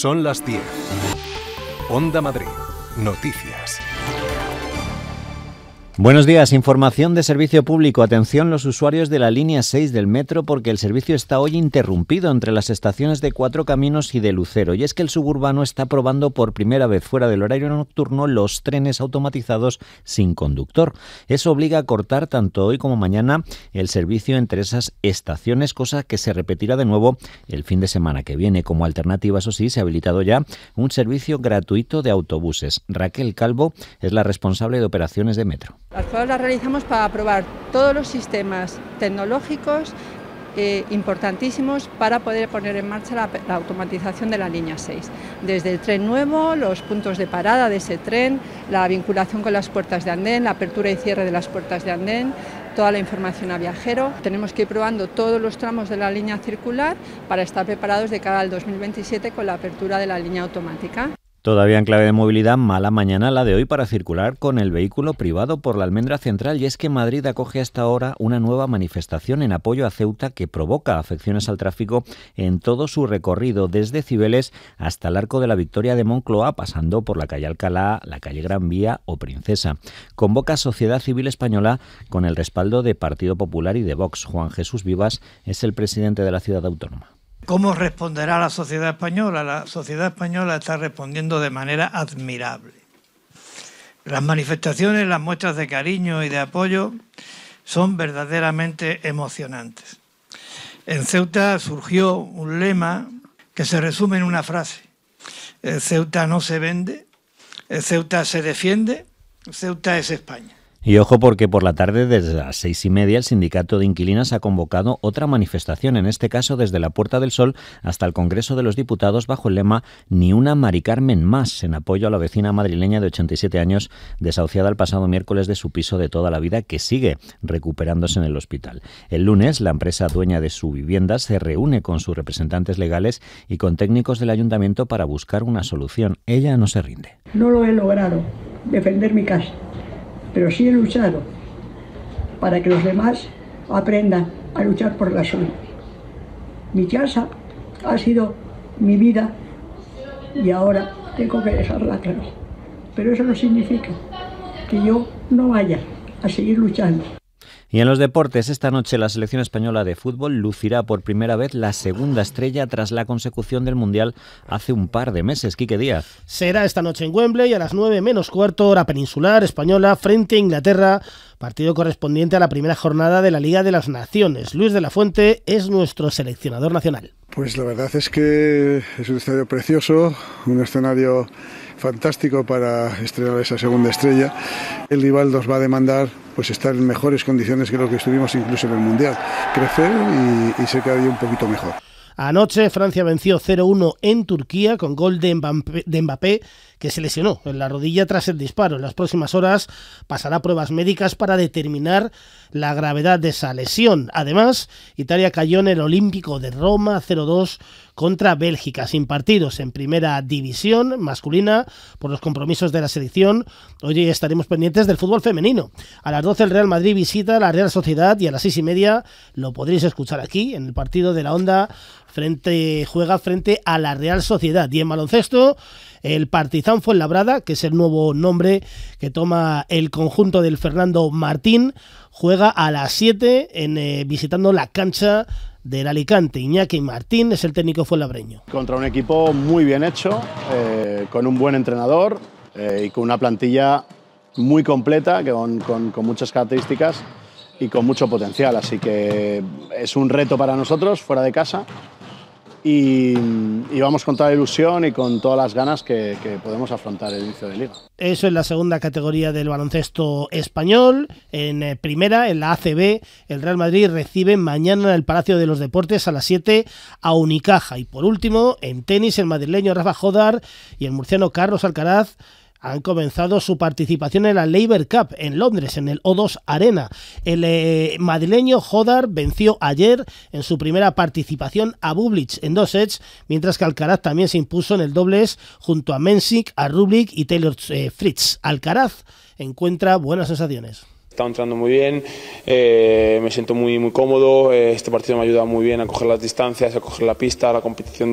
Son las 10. Onda Madrid. Noticias. Buenos días, información de servicio público. Atención los usuarios de la línea 6 del metro porque el servicio está hoy interrumpido entre las estaciones de Cuatro Caminos y de Lucero. Y es que el suburbano está probando por primera vez fuera del horario nocturno los trenes automatizados sin conductor. Eso obliga a cortar tanto hoy como mañana el servicio entre esas estaciones, cosa que se repetirá de nuevo el fin de semana que viene. Como alternativa, eso sí, se ha habilitado ya un servicio gratuito de autobuses. Raquel Calvo es la responsable de operaciones de metro. Las pruebas las realizamos para probar todos los sistemas tecnológicos importantísimos para poder poner en marcha la automatización de la línea 6. Desde el tren nuevo, los puntos de parada de ese tren, la vinculación con las puertas de andén, la apertura y cierre de las puertas de andén, toda la información a viajero. Tenemos que ir probando todos los tramos de la línea circular para estar preparados de cara al 2027 con la apertura de la línea automática. Todavía en clave de movilidad, mala mañana la de hoy para circular con el vehículo privado por la Almendra Central, y es que Madrid acoge hasta ahora una nueva manifestación en apoyo a Ceuta que provoca afecciones al tráfico en todo su recorrido, desde Cibeles hasta el Arco de la Victoria de Moncloa, pasando por la calle Alcalá, la calle Gran Vía o Princesa. Convoca Sociedad Civil Española con el respaldo de Partido Popular y de Vox. Juan Jesús Vivas es el presidente de la ciudad autónoma. ¿Cómo responderá la sociedad española? La sociedad española está respondiendo de manera admirable. Las manifestaciones, las muestras de cariño y de apoyo son verdaderamente emocionantes. En Ceuta surgió un lema que se resume en una frase. Ceuta no se vende, Ceuta se defiende, Ceuta es España. Y ojo porque por la tarde, desde las 6:30, el sindicato de inquilinas ha convocado otra manifestación, en este caso desde la Puerta del Sol hasta el Congreso de los Diputados, bajo el lema Ni una Mari Carmen más, en apoyo a la vecina madrileña de 87 años, desahuciada el pasado miércoles de su piso de toda la vida, que sigue recuperándose en el hospital. El lunes, la empresa dueña de su vivienda se reúne con sus representantes legales y con técnicos del ayuntamiento para buscar una solución. Ella no se rinde. No lo he logrado, defender mi casa, pero sí he luchado para que los demás aprendan a luchar por la suya. Mi casa ha sido mi vida y ahora tengo que dejarla atrás. Pero eso no significa que yo no vaya a seguir luchando. Y en los deportes, esta noche la selección española de fútbol lucirá por primera vez la segunda estrella tras la consecución del Mundial hace un par de meses. Quique Díaz. Será esta noche en Wembley a las 9:15, hora peninsular española, frente a Inglaterra, partido correspondiente a la primera jornada de la Liga de las Naciones. Luis de la Fuente es nuestro seleccionador nacional. Pues la verdad es que es un estadio precioso, un escenario fantástico para estrenar esa segunda estrella. El rival nos va a demandar pues estar en mejores condiciones que lo que estuvimos incluso en el Mundial, crecer y ser cada día un poquito mejor. Anoche Francia venció 0-1 en Turquía con gol de Mbappé, que se lesionó en la rodilla tras el disparo. En las próximas horas pasará pruebas médicas para determinar la gravedad de esa lesión. Además, Italia cayó en el Olímpico de Roma 0-2 contra Bélgica, sin partidos en primera división masculina por los compromisos de la selección. Hoy estaremos pendientes del fútbol femenino. A las 12 el Real Madrid visita a la Real Sociedad y a las 6:30 lo podréis escuchar aquí en el partido de la Onda. Juega frente a la Real Sociedad. Y en baloncesto, el Partizan Fuenlabrada, que es el nuevo nombre que toma el conjunto del Fernando Martín, juega a las 7 visitando la cancha del Alicante. Iñaki Martín es el técnico fuenlabreño. Contra un equipo muy bien hecho, con un buen entrenador y con una plantilla muy completa, con muchas características y con mucho potencial. Así que es un reto para nosotros fuera de casa. Y vamos con toda la ilusión y con todas las ganas que podemos afrontar el inicio de Liga. Eso es la segunda categoría del baloncesto español. En primera, en la ACB, el Real Madrid recibe mañana en el Palacio de los Deportes a las 7 a Unicaja. Y por último, en tenis, el madrileño Rafa Jodar y el murciano Carlos Alcaraz han comenzado su participación en la Laver Cup en Londres, en el O2 Arena. El madrileño Jodar venció ayer en su primera participación a Bublik en 2 sets, mientras que Alcaraz también se impuso en el dobles junto a Mensik, a Rublik y Taylor Fritz. Alcaraz encuentra buenas sensaciones. Está entrando muy bien, me siento muy cómodo, este partido me ha ayudado muy bien a coger las distancias, a coger la pista, la competición